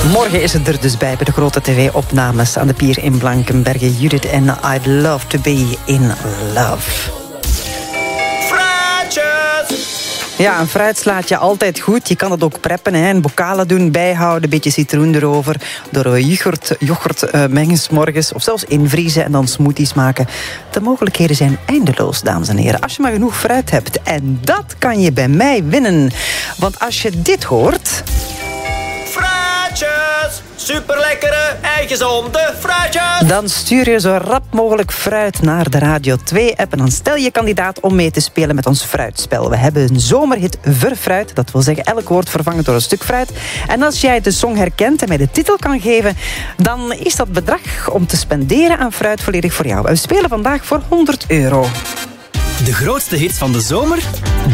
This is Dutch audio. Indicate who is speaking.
Speaker 1: Morgen is het er dus bij de grote tv-opnames aan de pier in Blankenberge. Judith en I'd Love to Be in Love. Ja, een fruit slaat je altijd goed. Je kan het ook preppen, hè. In bokalen doen, bijhouden, een beetje citroen erover. Door yoghurt mengen 's morgens. Of zelfs invriezen en dan smoothies maken. De mogelijkheden zijn eindeloos, dames en heren. Als je maar genoeg fruit hebt. En dat kan je bij mij winnen. Want als je dit hoort...
Speaker 2: Fruitjes! Superlekkere en gezonde fruitjes!
Speaker 1: Dan stuur je zo rap mogelijk fruit naar de Radio 2-app... en dan stel je kandidaat om mee te spelen met ons fruitspel. We hebben een zomerhit Verfruit. Dat wil zeggen elk woord vervangen door een stuk fruit. En als jij de song herkent en mij de titel kan geven... dan is dat bedrag om te spenderen aan fruit volledig voor jou. We spelen vandaag voor €100.
Speaker 3: De grootste hits van de zomer,